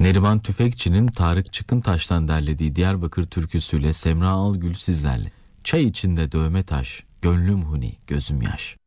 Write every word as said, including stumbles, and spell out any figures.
Neriman Tüfekçi'nin Tarık Çıkıntaş'tan derlediği Diyarbakır türküsüyle Semra Algül sizlerle. Çay içinde dövme taş, gönlüm huni, gözüm yaş.